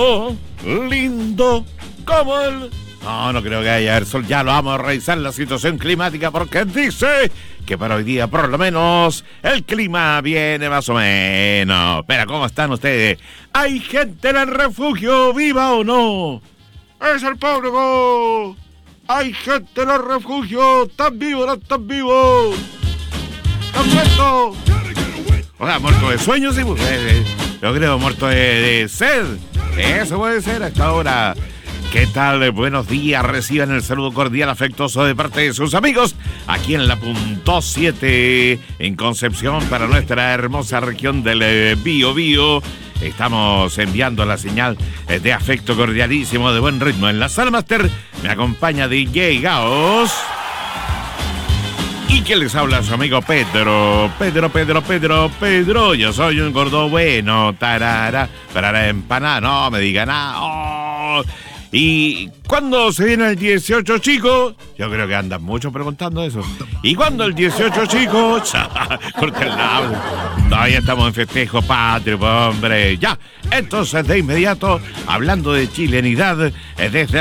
lindo como el... No creo que haya el sol. Ya lo vamos a revisar la situación climática porque dice que para hoy día por lo menos el clima viene más o menos. Pero ¿cómo están ustedes? ¿Hay gente en el refugio viva o no? Es el público. Hay gente en el refugio. ¿Están vivos o no están vivos? ¿Están muertos? O sea, muerto de sueños, sí. Yo creo muerto de sed. Eso puede ser a esta hora. ¿Qué tal? Buenos días. Reciban el saludo cordial afectuoso de parte de sus amigos aquí en la Punto 7 en Concepción para nuestra hermosa región del Biobío. Estamos enviando la señal de afecto cordialísimo de buen ritmo. En la sala master me acompaña DJ Gaos. ¿Y quién les habla? Su amigo Pedro. Pedro. Yo soy un gordo bueno. Tarara, para empanada. No me diga nada. Oh. ¿Y cuándo se viene el 18, chicos? Yo creo que andan mucho preguntando eso. ¿Y cuándo el 18, chicos? Corta el audio. Todavía estamos en festejo patrio, hombre. Ya, entonces de inmediato, hablando de chilenidad, desde